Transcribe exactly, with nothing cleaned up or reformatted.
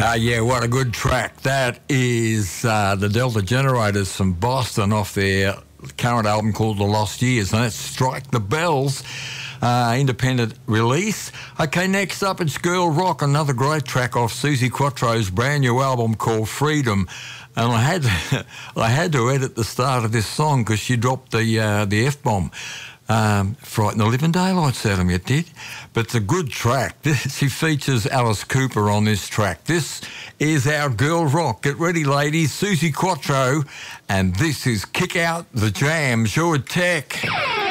Uh, yeah, what a good track. That is uh, the Delta Generators from Boston off their current album called The Lost Years, and that's Strike the Bells, uh, independent release. Okay, next up it's Girl Rock, another great track off Suzi Quatro's brand new album called Freedom. And I had to, I had to edit the start of this song because she dropped the uh, the F-bomb. Um, frighten the living daylights out of me, it did. But it's a good track. This, she features Alice Cooper on this track. This is our Girl Rock. Get ready, ladies. Suzi Quatro. And this is Kick Out the Jam. Sure Tech.